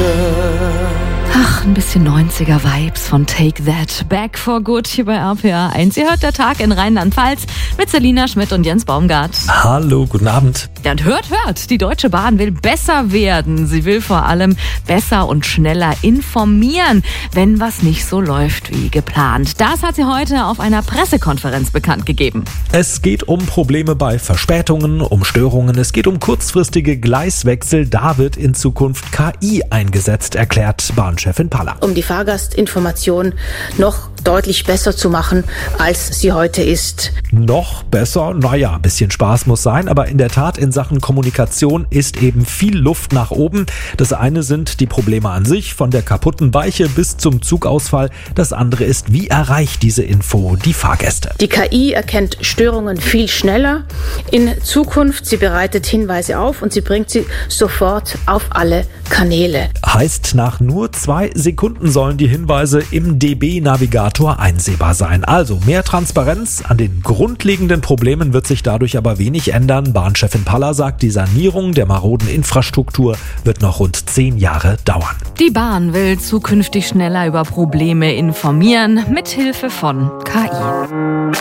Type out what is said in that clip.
Ach, ein bisschen 90er-Vibes von Take That, Back for Good hier bei RPA 1. Ihr hört der Tag in Rheinland-Pfalz mit Selina Schmidt und Jens Baumgart. Hallo, guten Abend. Ja, und hört, die Deutsche Bahn will besser werden. Sie will vor allem besser und schneller informieren, wenn was nicht so läuft wie geplant. Das hat sie heute auf einer Pressekonferenz bekannt gegeben. Es geht um Probleme bei Verspätungen, um Störungen, es geht um kurzfristige Gleiswechsel. Da wird in Zukunft KI eingesetzt, erklärt Bahnchefin Palla. Um die Fahrgastinformation noch deutlich besser zu machen, als sie heute ist. Noch besser? Naja, ein bisschen Spaß muss sein, aber in der Tat in Sachen Kommunikation ist eben viel Luft nach oben. Das eine sind die Probleme an sich, von der kaputten Weiche bis zum Zugausfall. Das andere ist, wie erreicht diese Info die Fahrgäste? Die KI erkennt Störungen viel schneller. In Zukunft, sie bereitet Hinweise auf und sie bringt sie sofort auf alle Kanäle. Heißt, nach nur 2 Sekunden sollen die Hinweise im DB-Navigator einsehbar sein. Also mehr Transparenz. An den grundlegenden Problemen wird sich dadurch aber wenig ändern. Bahnchefin Palla sagt, die Sanierung der maroden Infrastruktur wird noch rund 10 Jahre dauern. Die Bahn will zukünftig schneller über Probleme informieren, mit Hilfe von KI.